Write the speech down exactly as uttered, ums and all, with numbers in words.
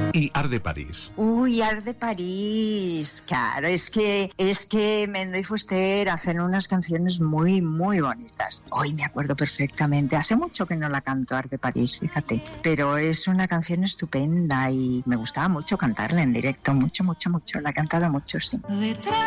Y Art de París. Uy, Art de París. Claro, es que es que Mendo y Fuster hacen unas canciones muy, muy bonitas. Hoy me acuerdo perfectamente. Hace mucho que no la canto, Art de París, fíjate. Pero es una canción estupenda y me gustaba mucho cantarla en directo. Mucho, mucho, mucho. La he cantado mucho, sí. Detrás